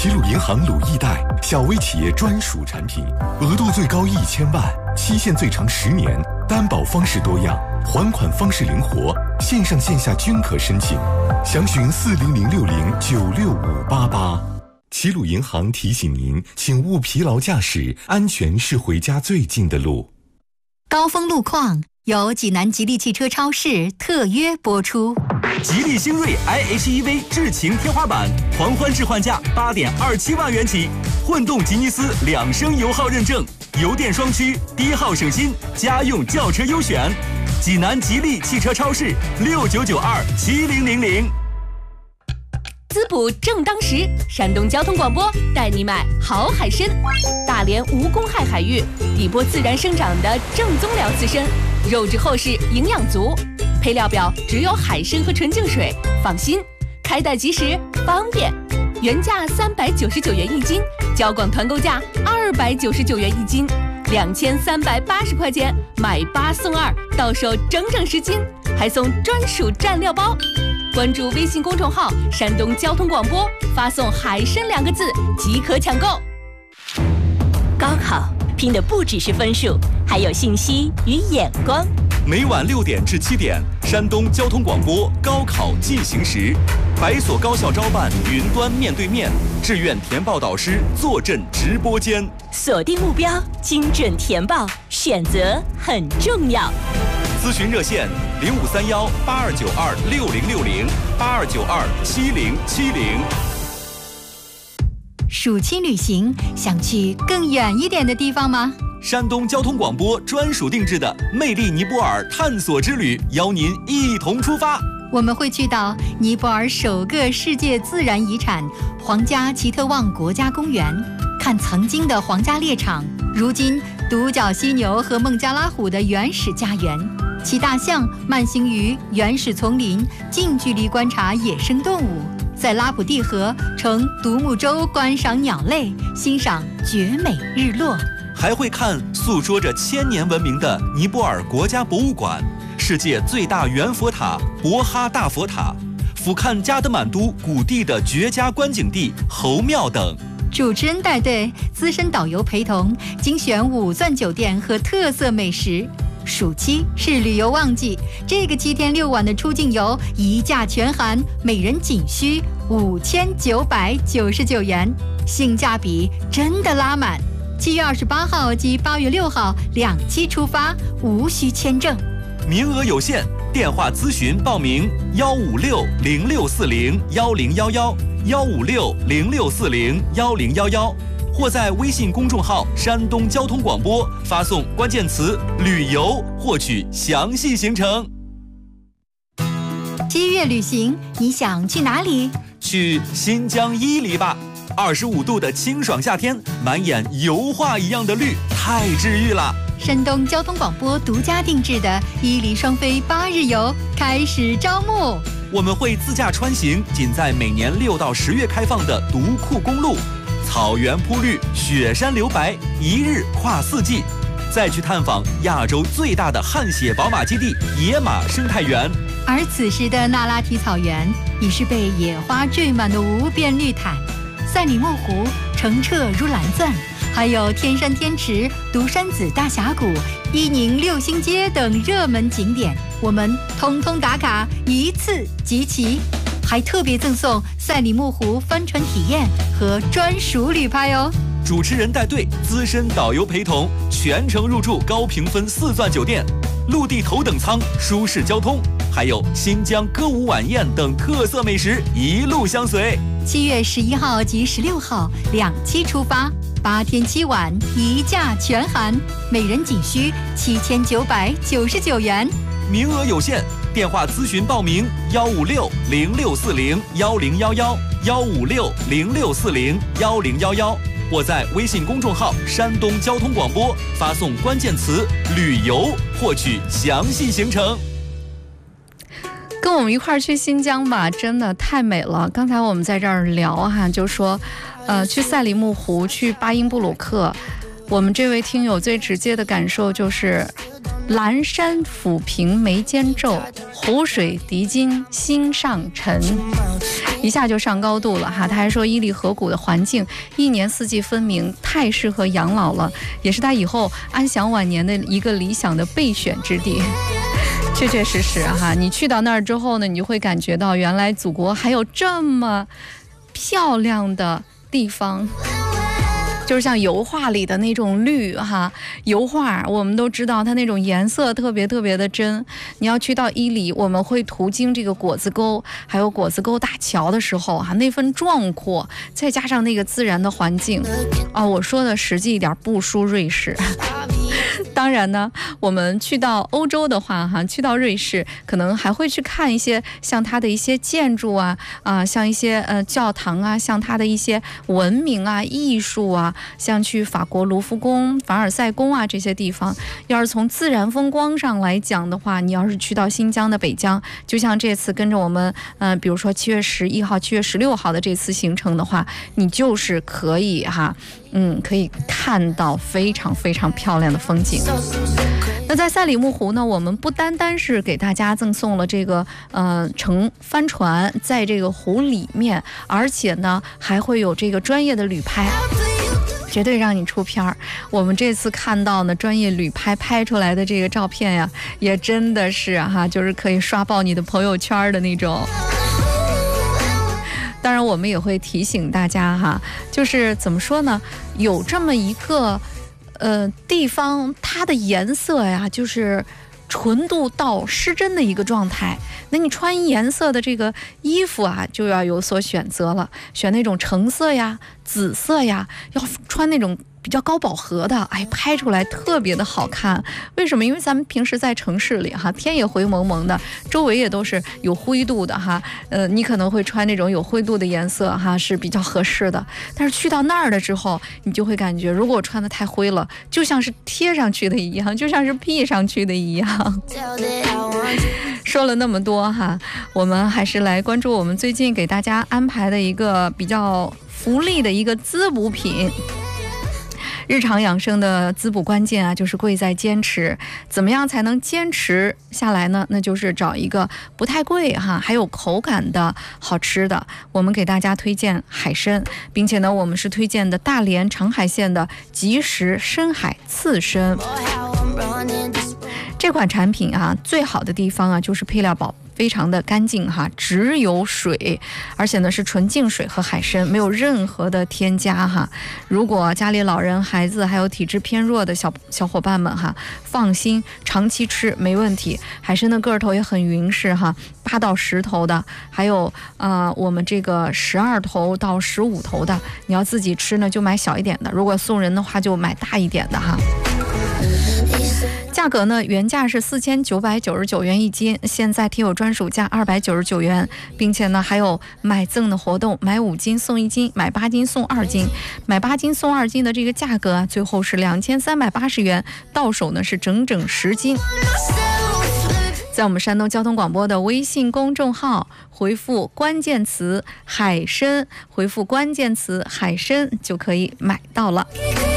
齐鲁银行鲁易贷小微企业专属产品，额度最高1000万，期限最长10年，担保方式多样，还款方式灵活，线上线下均可申请。详询40060965588。齐鲁银行提醒您，请勿疲劳驾驶，安全是回家最近的路。 高峰路况由济南吉利汽车超市特约播出。 吉利星瑞 iH1V 智擎天花板狂欢置换价8.27万元起，混动吉尼斯2升油耗认证，油电双驱，低耗省心，家用轿车优选。济南吉利汽车超市69927000。 滋补正当时，山东交通广播带你买好海参。大连无公害海域，底波自然生长的正宗辽刺参，肉质厚实，营养足。配料表只有海参和纯净水，放心，开袋即时，方便。原价399元一斤，交广团购价299元一斤，2380块钱买8送2，到手整整10斤，还送专属蘸料包。关注微信公众号山东交通广播，发送海参2个字即可抢购。 高考拼的不只是分数，还有信息与眼光。 每晚6点至7点，山东交通广播高考进行时，百所高校招办云端面对面，志愿填报导师坐镇直播间。 锁定目标，精准填报，选择很重要。 咨询热线05318292606082927070。 暑期旅行，想去更远一点的地方吗？ 山东交通广播专属定制的魅力尼泊尔探索之旅，邀您一同出发。 我们会去到尼泊尔首个世界自然遗产皇家奇特旺国家公园，看曾经的皇家猎场，如今独角犀牛和孟加拉虎的原始家园，骑大象慢行于原始丛林，近距离观察野生动物，在拉普蒂河乘独木舟观赏鸟类，欣赏绝美日落。 还会看诉说着1000年文明的尼泊尔国家博物馆，世界最大圆佛塔博哈大佛塔，俯瞰加德满都古地的绝佳观景地侯庙等。 主持人带队，资深导游陪同，精选5钻酒店和特色美食。暑期是旅游旺季，这个7天6晚的出境游一价全含，每人仅需5999元，性价比真的拉满。7月28号及8月6号2期出发，无需签证， 名额有限，电话咨询报名15606401011，15606401011，或在微信公众号山东交通广播发送关键词旅游获取详细行程。 7月旅行，你想去哪里？ 去新疆伊犁吧，25度的清爽夏天，满眼油画一样的绿，太治愈了。 山东交通广播独家定制的伊犁双飞8日游开始招募， 我们会自驾穿行仅在每年6到10月开放的独库公路，草原铺绿，雪山留白，1日跨4季，再去探访亚洲最大的汗血宝马基地野马生态园。 而此时的那拉提草原已是被野花缀满的无边绿毯，赛里木湖澄澈如蓝钻，还有天山天池、独山子大峡谷、伊宁6星街等热门景点，我们通通打卡，一次集齐，还特别赠送赛里木湖帆船体验和专属旅拍哦。 主持人带队，资深导游陪同，全程入住高评分4钻酒店，陆地头等舱，舒适交通，还有新疆歌舞晚宴等特色美食一路相随。 7月11号及16号2期出发，8天7晚，一价全含，每人仅需7999元， 名额有限，电话咨询报名15606401011，15606401011，或在微信公众号山东交通广播发送关键词旅游获取详细行程。 跟我们一块儿去新疆吧，真的太美了。刚才我们在这儿聊哈，就说去赛里木湖，去巴音布鲁克，我们这位听友最直接的感受就是蓝山抚平眉间皱，湖水涤金心上沉。 一下就上高度了哈。他还说伊犁河谷的环境一年四季分明，太适合养老了，也是他以后安享晚年的一个理想的备选之地。确确实实哈，你去到那儿之后呢，你就会感觉到原来祖国还有这么漂亮的地方。就是像油画里的那种绿哈，油画我们都知道它那种颜色特别特别的真。你要去到伊犁，我们会途经这个果子沟，还有果子沟大桥的时候那份壮阔，再加上那个自然的环境我说的实际一点不输瑞士。当然呢，我们去到欧洲的话去到瑞士可能还会去看一些像它的一些建筑像一些教堂像它的一些文明艺术像去法国卢浮宫、凡尔赛宫这些地方。要是从自然风光上来讲的话，你要是去到新疆的北疆，就像这次跟着我们比如说7月11号、7月16号的这次行程的话，你就是可以可以看到非常非常漂亮的风景。那在赛里木湖呢，我们不单单是给大家赠送了这个乘帆船在这个湖里面，而且呢还会有这个专业的旅拍，绝对让你出片儿。我们这次看到呢，专业旅拍拍出来的这个照片呀，也真的是就是可以刷爆你的朋友圈的那种。当然我们也会提醒大家就是怎么说呢，有这么一个地方，它的颜色呀就是纯度到失真的一个状态。那你穿颜色的这个衣服就要有所选择了，选那种橙色呀、紫色呀，要穿那种比较高饱和的，拍出来特别的好看。为什么？因为咱们平时在城市里天也灰蒙蒙的，周围也都是有灰度的你可能会穿那种有灰度的颜色是比较合适的。但是去到那儿了之后，你就会感觉，如果我穿的太灰了，就像是贴上去的一样，就像是 P 上去的一样。说了那么多我们还是来关注我们最近给大家安排的一个比较福利的一个滋补品。日常养生的滋补关键就是贵在坚持。怎么样才能坚持下来呢？那就是找一个不太贵还有口感的好吃的。我们给大家推荐海参，并且呢我们是推荐的大连长海县的即食深海刺参。这款产品最好的地方就是配料宝非常的干净只有水，而且呢是纯净水和海参，没有任何的添加如果家里老人、孩子还有体质偏弱的小伙伴们放心，长期吃没问题。海参的个头也很匀实8到10头的，还有我们这个12头到15头的。你要自己吃呢就买小一点的，如果送人的话就买大一点的价格呢，原价是4999元一斤，现在听友专属价299元，并且呢还有买赠的活动，买5斤送1斤，买8斤送2斤，买8斤送2斤的这个价格最后是2380元，到手呢是整整10斤。在我们山东交通广播的微信公众号回复关键词海参，回复关键词海参就可以买到了。